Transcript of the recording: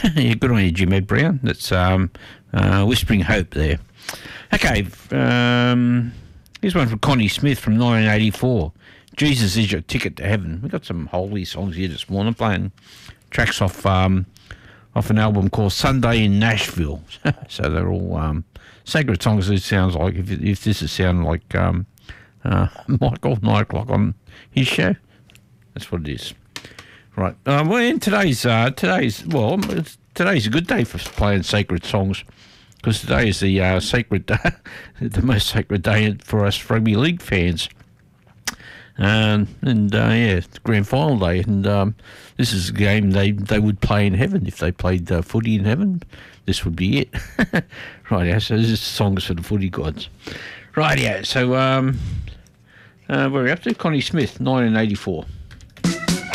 Yeah, good on you, Jim Ed Brown. That's Whispering Hope there. Okay, here's one from Connie Smith from 1984. Jesus is your ticket to heaven. We've got some holy songs here this morning, playing tracks off an album called Sunday in Nashville. So they're all sacred songs. It sounds like, if this is sounding like Michael 9 o'clock on his show, that's what it is. Right. Well, in today's a good day for playing sacred songs, because today is the sacred the most sacred day for us rugby league fans. Yeah, it's the grand final day, and this is a game they would play in heaven if they played footy in heaven. This would be it. Right, yeah. So this is songs for the footy gods. Right, yeah. So where are we up to? Connie Smith, 1984.